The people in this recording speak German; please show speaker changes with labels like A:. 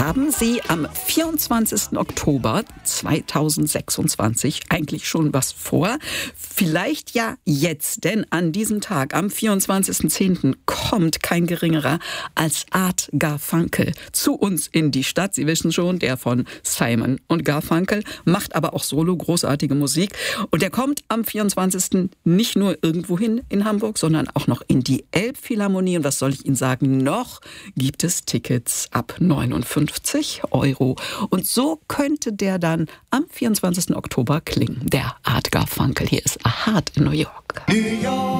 A: Haben Sie am 24. Oktober 2026 eigentlich schon was vor? Vielleicht ja jetzt, denn an diesem Tag, am 24.10., kommt kein geringerer als Art Garfunkel zu uns in die Stadt. Sie wissen schon, der von Simon und Garfunkel, macht aber auch solo großartige Musik. Und der kommt am 24. nicht nur irgendwo hin in Hamburg, sondern auch noch in die Elbphilharmonie. Und was soll ich Ihnen sagen? Noch gibt es Tickets ab 59 €. Und so könnte der dann am 24. Oktober klingen. Der Art Garfunkel. Hier ist A Heart in New York.